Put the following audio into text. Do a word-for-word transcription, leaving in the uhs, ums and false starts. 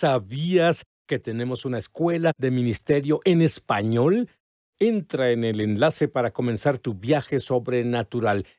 ¿Sabías que tenemos una escuela de ministerio en español? Entra en el enlace para comenzar tu viaje sobrenatural.